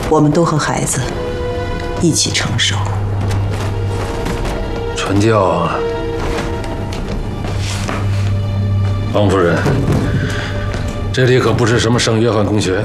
我们都和孩子一起承受。 传教啊，王夫人，这里可不是什么圣约翰公学。